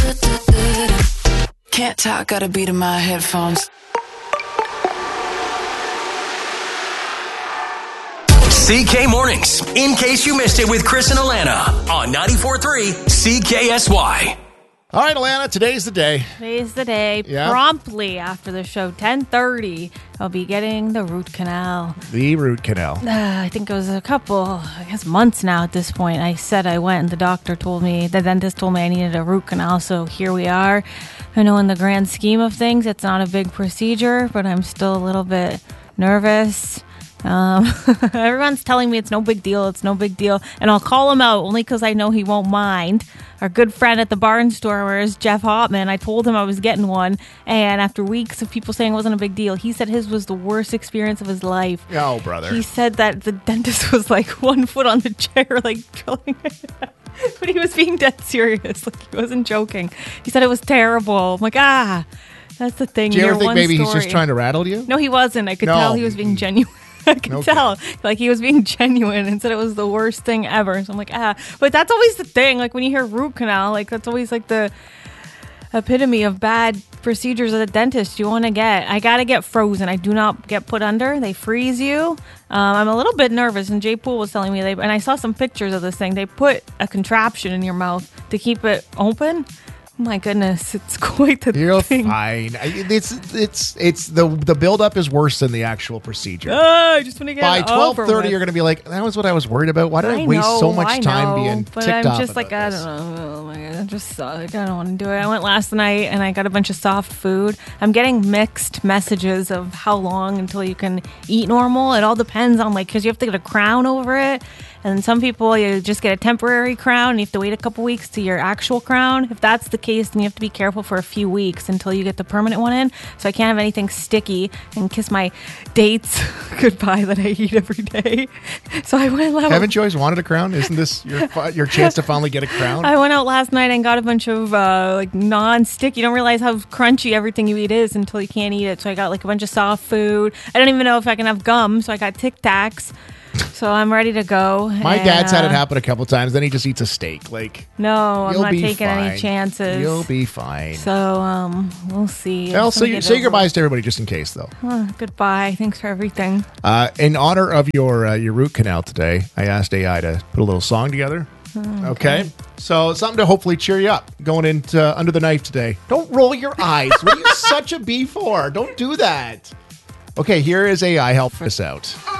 Can't talk, got a beat in my headphones. CK Mornings, in case you missed it with Chris and Alana on 94.3 CKSY. All right, Alana, today's the day. Today's the day. Yeah. Promptly after the show, 10:30, I'll be getting the root canal. The root canal. I think it was a couple, months now at this point. I said I went and the dentist told me I needed a root canal, so here we are. I know in the grand scheme of things, it's not a big procedure, but I'm still a little bit nervous. Everyone's telling me it's no big deal, and I'll call him out only because I know he won't mind. Our good friend at the barn store, where is Jeff Hopman, I told him I was getting one, and after weeks of people saying it wasn't a big deal, he said his was the worst experience of his life. Oh, brother. He said that the dentist was like 1 foot on the chair, like drilling it. But he was being dead serious, like he wasn't joking. He said it was terrible. I'm like, that's the thing. Do you ever think maybe he's just trying to rattle you? No, he wasn't. I could tell he was being genuine. I could tell, like, he was being genuine and said it was the worst thing ever. So I'm like, But that's always the thing. Like, when you hear root canal, like, that's always, like, the epitome of bad procedures at the dentist you want to get. I got to get frozen. I do not get put under. They freeze you. I'm a little bit nervous, and Jay Poole was telling me, and I saw some pictures of this thing. They put a contraption in your mouth to keep it open. My goodness, it's quite the You're thing. fine. It's the buildup is worse than the actual procedure. I just want to get By it over 12:30, with. you're going to be like, that was what I was worried about. Why did I waste so much time being ticked but I'm off just about like, I this? don't know. Oh my God, I just I don't want to do it. I went last night and I got a bunch of soft food. I'm getting mixed messages of how long until you can eat normal. It all depends on, like, because you have to get a crown over it. And some people, you just get a temporary crown and you have to wait a couple weeks to your actual crown. If that's the case, then you have to be careful for a few weeks until you get the permanent one in. So I can't have anything sticky and kiss my dates goodbye that I eat every day. So I went out. Haven't you always wanted a crown? Isn't this your chance to finally get a crown? I went out last night and got a bunch of like non-stick. You don't realize how crunchy everything you eat is until you can't eat it. So I got like a bunch of soft food. I don't even know if I can have gum. So I got Tic Tacs. So I'm ready to go. My dad's had it happen a couple times. Then he just eats a steak. Like, no, I'm not taking fine. any chances. You'll be fine. So we'll see. Well, say goodbyes to everybody just in case, though. Goodbye. Thanks for everything. In honor of your root canal today, I asked AI to put a little song together. Okay. So something to hopefully cheer you up going into Under the Knife today. Don't roll your eyes. What are you such a bee for? Don't do that. Okay, here is AI. Help us out.